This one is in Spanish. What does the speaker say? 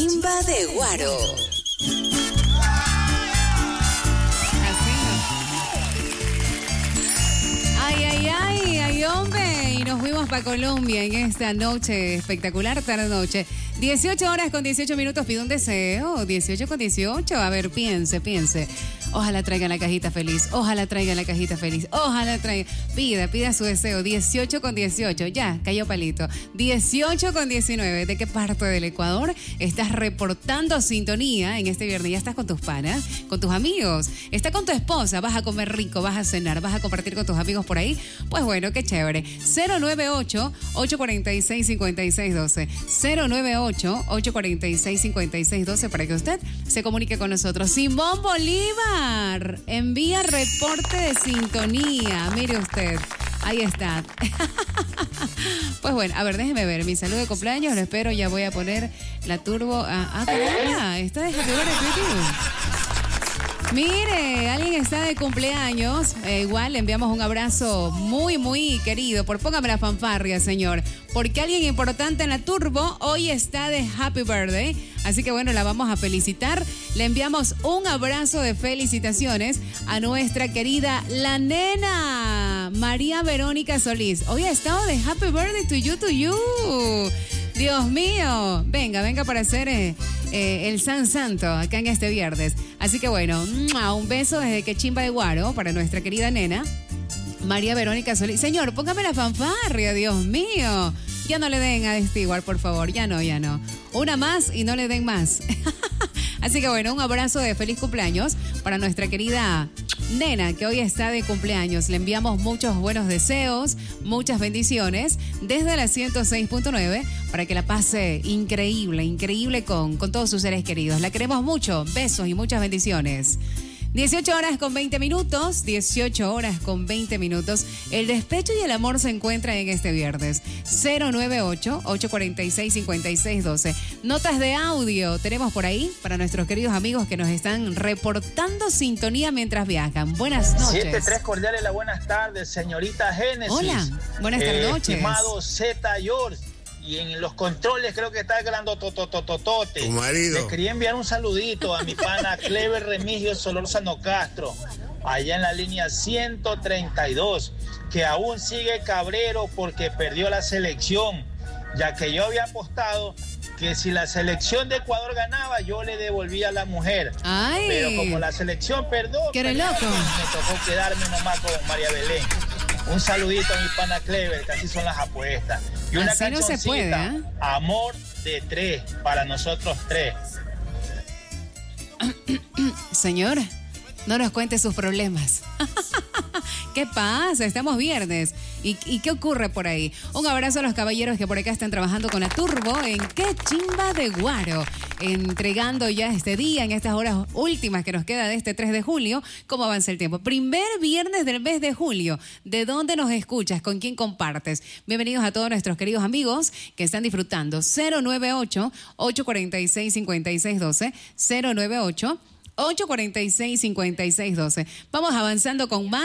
chimba de Guaro. Ay, hombre. Y nos fuimos para Colombia en esta noche espectacular, tarde noche. 18 horas con 18 minutos, pido un deseo. 18 con 18. A ver, piense. Ojalá traigan la cajita feliz. Ojalá traiga. Pida su deseo. 18 con 18. Ya, cayó palito. 18 con 19. ¿De qué parte del Ecuador estás reportando sintonía en este viernes? Ya estás con tus panas, con tus amigos. Está con tu esposa. Vas a comer rico, vas a cenar, vas a compartir con tus amigos por ahí. Pues bueno, qué chévere. 098-846-5612. 098-846-5612 para que usted se comunique con nosotros. Simón Bolívar envía reporte de sintonía. Mire usted. Ahí está. Pues bueno, a ver, déjeme ver. Mi saludo de cumpleaños, lo espero. Ya voy a poner la turbo. Caramba, está de Happy Birthday to you. Mire, alguien está de cumpleaños. Igual le enviamos un abrazo muy, muy querido. Póngame la fanfarria, señor. Porque alguien importante en la turbo hoy está de Happy Birthday. Así que bueno, la vamos a felicitar. Le enviamos un abrazo de felicitaciones a nuestra querida La Nena, María Verónica Solís. Hoy ha estado de Happy Birthday to you. Dios mío. Venga para hacer el San Santo acá en este viernes. Así que bueno, un beso desde Quechimba de Guaro para nuestra querida nena, María Verónica Solís. Señor, póngame la fanfarria, Dios mío. Ya no le den a Stewart, por favor. Ya no. Una más y no le den más. Así que bueno, un abrazo de feliz cumpleaños para nuestra querida nena que hoy está de cumpleaños. Le enviamos muchos buenos deseos, muchas bendiciones desde la 106.9 para que la pase increíble con todos sus seres queridos. La queremos mucho. Besos y muchas bendiciones. 18 horas con 20 minutos. El despecho y el amor se encuentran en este viernes. 098-846-5612. Notas de audio tenemos por ahí para nuestros queridos amigos que nos están reportando sintonía mientras viajan. Buenas noches. 7-3 cordiales, las buenas tardes, señorita Génesis. Hola, buenas noches. Estimado Z. George. Y en los controles creo que está grande totototote. Tu marido. Le quería enviar un saludito a mi pana Clever Remigio Solórzano Castro, allá en la línea 132, que aún sigue cabrero porque perdió la selección, ya que yo había apostado que si la selección de Ecuador ganaba, yo le devolvía a la mujer. Ay. Pero como la selección perdió, ¿Qué eres loco? Me tocó quedarme nomás con María Belén. Un saludito a mi pana Clever, que así son las apuestas. Y una así no se puede, ¿eh? Amor de 3, para nosotros 3. Señor, no nos cuente sus problemas. ¿Qué pasa? Estamos viernes. ¿Y qué ocurre por ahí? Un abrazo a los caballeros que por acá están trabajando con la turbo en Quechimba de Guaro. Entregando ya este día, en estas horas últimas que nos queda de este 3 de julio. ¿Cómo avanza el tiempo? Primer viernes del mes de julio. ¿De dónde nos escuchas? ¿Con quién compartes? Bienvenidos a todos nuestros queridos amigos que están disfrutando. 098-846-5612. 098-846-5612. Vamos avanzando con más.